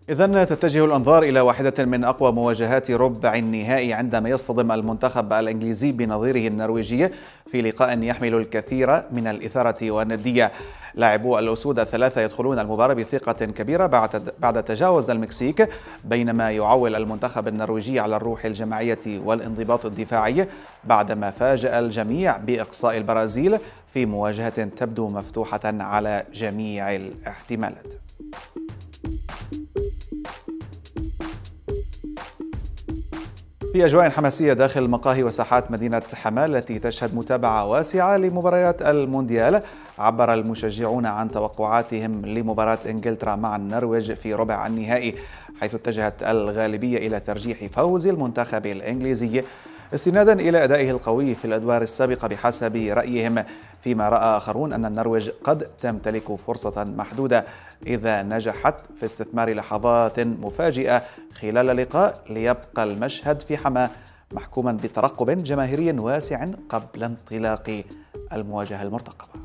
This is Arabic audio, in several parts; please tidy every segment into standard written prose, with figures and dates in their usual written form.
إذن تتجه الأنظار إلى واحدة من أقوى مواجهات ربع النهائي عندما يصطدم المنتخب الإنجليزي بنظيره النرويجي في لقاء يحمل الكثير من الإثارة والندية. لاعبو الأسود الثلاثة يدخلون المباراة بثقة كبيرة بعد تجاوز المكسيك، بينما يعول المنتخب النرويجي على الروح الجماعية والانضباط الدفاعي بعدما فاجأ الجميع بإقصاء البرازيل في مواجهة تبدو مفتوحة على جميع الاحتمالات. في أجواء حماسية داخل مقاهي وساحات مدينة حماة التي تشهد متابعة واسعة لمباريات المونديال، عبر المشجعون عن توقعاتهم لمباراة إنجلترا مع النرويج في ربع النهائي، حيث اتجهت الغالبية إلى ترجيح فوز المنتخب الإنجليزي استنادا إلى أدائه القوي في الأدوار السابقة بحسب رأيهم، فيما رأى آخرون أن النرويج قد تمتلك فرصة محدودة إذا نجحت في استثمار لحظات مفاجئة خلال اللقاء، ليبقى المشهد في حماة محكوما بترقب جماهيري واسع قبل انطلاق المواجهة المرتقبة.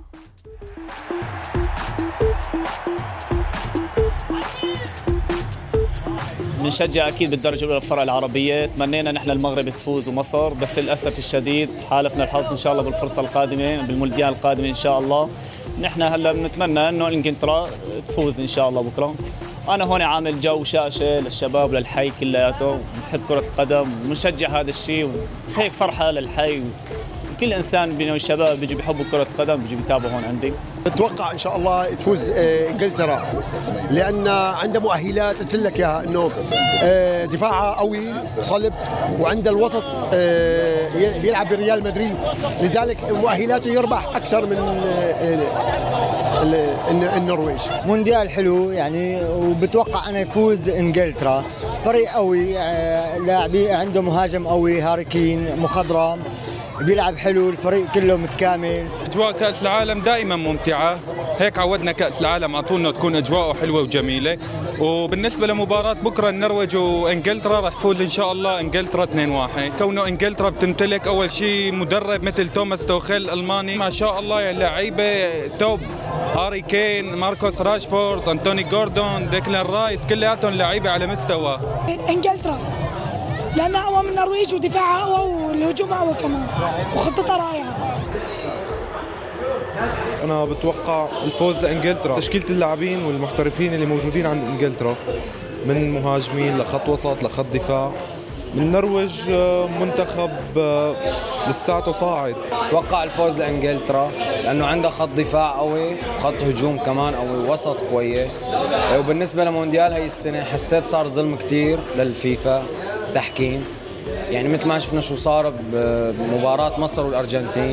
بنشجع اكيد بالدرجه الاولى الفرق العربيه، تمنينا نحن المغرب تفوز ومصر، بس للاسف الشديد حالفنا الحظ ان شاء الله بالفرصه القادمه بالمونديال القادم ان شاء الله. نحن هلا بنتمنى انه انجلترا تفوز ان شاء الله بكره. انا هون عامل جو شاشه للشباب للحي كلياته، بنحب كره القدم وبنشجع هذا الشيء، وهيك فرحه للحي، وكل انسان من الشباب بيجي بيحبوا كره القدم بيجي بيتابعوا هون عندي. بتوقع ان شاء الله تفوز انجلترا، لان عنده مؤهلات، قلت لك اياها انه دفاعها قوي صلب، وعنده الوسط بيلعب بريال مدريد، لذلك مؤهلاته يربح اكثر من النرويج. مونديال حلو يعني، وبتوقع انا يفوز انجلترا، فريق قوي، لاعبين عنده مهاجم قوي هاري كين مخضرم، بيلعب حلو، الفريق كله متكامل. اجواء كاس العالم دائما ممتعه، هيك عودنا كاس العالم اعطونا تكون اجواءه حلوه وجميله. وبالنسبه لمباراه بكره النرويج وانجلترا راح تفوز ان شاء الله انجلترا 2-1، كونه انجلترا بتمتلك اول شيء مدرب مثل توماس توخيل الالماني ما شاء الله، يعني لعيبه توب، هاري كين، ماركوس راشفورد، انتوني جوردون، ديكلان رايس، كلياتهم لعيبه على مستوى. انجلترا لانها اقوى من النرويج ودفاعها اقوى والهجوم اقوى كمان وخطتها رائعه. انا بتوقع الفوز لانجلترا، تشكيله اللاعبين والمحترفين اللي موجودين عند انجلترا من مهاجمين لخط وسط لخط دفاع. من النرويج منتخب لساته صاعد. اتوقع الفوز لانجلترا لانه عندها خط دفاع قوي وخط هجوم كمان قوي، وسط كويس. وبالنسبه لمونديال هي السنه حسيت صار ظلم كثير للفيفا تحكيم، يعني مثل ما شفنا شو صار بمباراه مصر والارجنتين.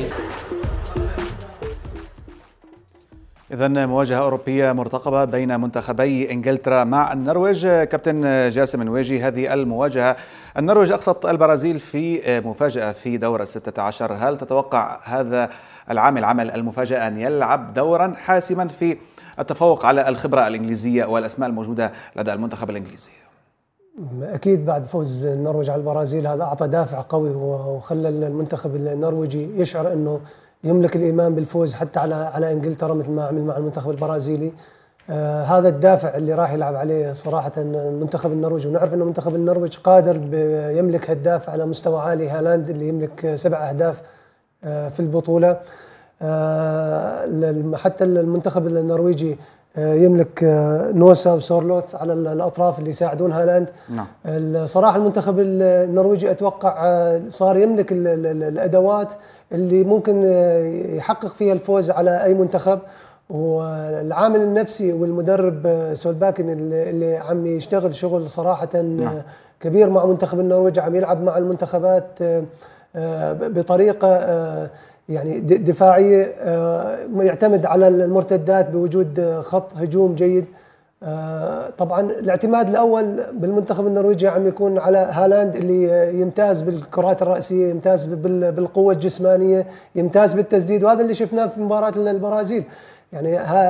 إذن مواجهة أوروبية مرتقبة بين منتخبي إنجلترا مع النرويج. كابتن جاسم نواجي، هذه المواجهة النرويج أقصت البرازيل في مفاجأة في دور ال16، هل تتوقع هذا العامل عمل المفاجأة أن يلعب دورا حاسما في التفوق على الخبرة الإنجليزية والأسماء الموجودة لدى المنتخب الإنجليزي؟ أكيد بعد فوز النرويج على البرازيل هذا أعطى دافع قوي وخلى المنتخب النرويجي يشعر أنه يملك الإيمان بالفوز حتى على إنجلترا مثل ما عمل مع المنتخب البرازيلي. هذا الدافع اللي راح يلعب عليه صراحة المنتخب النرويجي، ونعرف أنه منتخب النرويج قادر يملك هداف على مستوى عالي، هالاند اللي يملك 7 أهداف في البطولة. حتى المنتخب النرويجي يملك نوسا وسورلوث على الأطراف اللي يساعدون هالاند. صراحة المنتخب النرويجي أتوقع صار يملك الأدوات اللي ممكن يحقق فيها الفوز على أي منتخب، والعامل النفسي والمدرب سولباكن اللي عم يشتغل شغل صراحة كبير مع منتخب النرويج، عم يلعب مع المنتخبات بطريقة يعني دفاعية، يعتمد على المرتدات بوجود خط هجوم جيد. طبعا الاعتماد الأول بالمنتخب النرويجي عم يكون على هالاند اللي يمتاز بالكرات الرأسية، يمتاز بالقوة الجسمانية، يمتاز بالتسديد، وهذا اللي شفناه في مباراة البرازيل. يعني